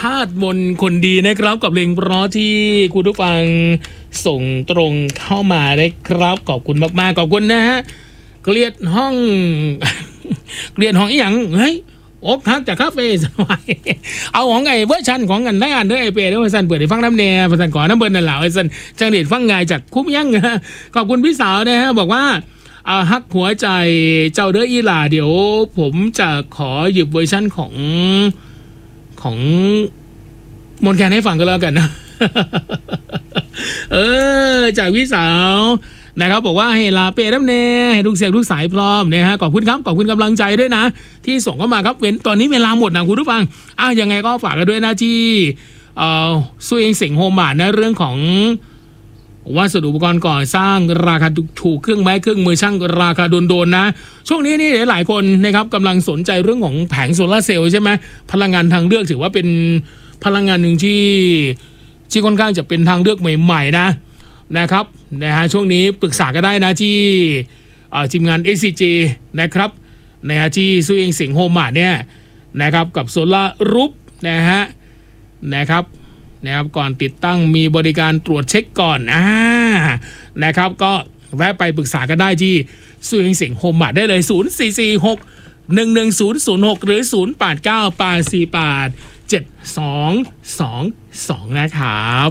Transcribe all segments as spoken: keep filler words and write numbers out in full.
าตุมนคนดีนะครับกับเพลงเพราะที่คุณผู้ฟังส่งตรงเข้ามาได้ครับขอบคุณมากๆขอบคุณนะฮะเกลียดห้อง เกลียดห้องอีหยังเฮ้ยอกหักจากคาเฟ่สมัยเอาของไงเวอร์ชันของกันได้อ่านด้วยไอเปย์ด้วยสันเปิดให้ฟังน้ำแน่สันก่อนน้ำเบิร์นนั่นแหละไอสันจังเด็ดฟังไงจากคุ้มยังนะขอบคุณพี่สาวนะฮะบอกว่าอ่าฮักหัวใจเจ้าเด้ออีหล่าเดี๋ยวผมจะขอหยิบเวอร์ชันของของมนแคนให้ฟังก็แล้วกันนะ เออจากพี่สาวนะครับบอกว่าให้ลาเปน้ำเนให้ทุกเสียงทุกสายพร้อมนะฮะขอบคุณครับขอบคุณกำลังใจด้วยนะที่ส่งเข้ามาครับเว้นตอนนี้เวลาหมดนะคุณผู้ฟังอ่ะยังไงก็ฝากกันด้วยนะที่เอ่อสู้เองเสียงโฮมมานะเรื่องของวัสดุอุปกรณ์ก่อสร้างราคาถูกเครื่องไม้เครื่องมือช่างราคาโดนๆนะช่วงนี้นี่หลายคนนะครับกำลังสนใจเรื่องของแผงโซลาร์เซลล์ใช่ไหมพลังงานทางเลือกถือว่าเป็นพลังงานหนึ่งที่ที่ค่อนข้างจะเป็นทางเลือกใหม่ๆนะนะครับนะฮะช่วงนี้ปรึกษาก็ได้นะที่ทีมงาน เอ ซี จี นะครับนะฮะที่สู้เองเสียงโฮมมาเนี่ยนะครับกับโซล่ารูปนะฮะนะครับนะครับก่อนติดตั้งมีบริการตรวจเช็คก่อนอ่านะครับก็แวะไปปรึกษากันได้ที่สู้เองเสียงโฮมมาได้เลยศูนย์ สี่ สี่ หก หนึ่ง หนึ่ง ศูนย์ ศูนย์ หกหรือศูนย์ แปด เก้า แปด สี่ แปด เจ็ด สอง สอง สองนะครับ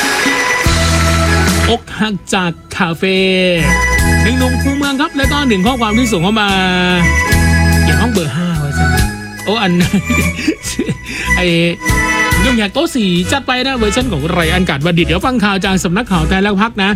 อกหักจากคาเฟ่หนึ่งหนุ่มคูเมืองครับแล้วก็หนึ่งข้อความที่ส่งเข้ามาอย่าห้องเบอร์ห้าไว้สิโอ้อัน ไอ้ยงอยากโต๊ะสี่จัดไปนะเวอร์ชันของไรอันกาดวันดิตเดี๋ยวฟังข่าวจากสำนักข่าวไทยแล้วพักนะ